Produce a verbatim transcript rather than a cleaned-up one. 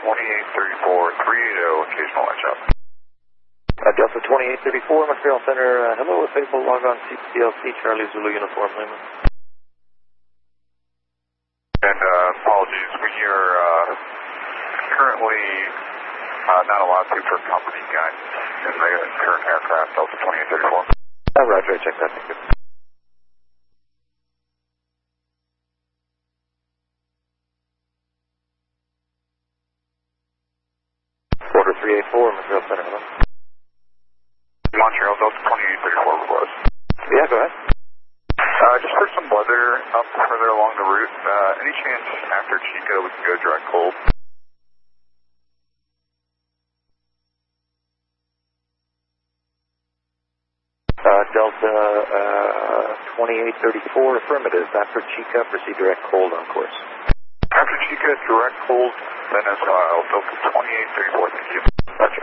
twenty-eight thirty-four, three eighty, occasional line shot. Uh, Delta twenty-eight thirty-four, Montreal Center, uh, hello, faithful log on C P L C, Charlie Zulu Uniform Lima. And uh, apologies, we are uh, currently uh, not allowed to for company guidance in the current aircraft, Delta twenty-eight thirty-four. Uh, roger, I checked that, thank you. Quarter three eighty-four, Montreal Center, hello. Montreal, Delta twenty-eight thirty-four, request. Yeah, go ahead. Uh, just for some weather up further along the route, uh, any chance after Chico we can go direct cold? Uh, Delta uh, twenty-eight thirty-four, affirmative. After Chica, proceed direct cold on course. After Chica, direct cold, then as well, Delta twenty-eight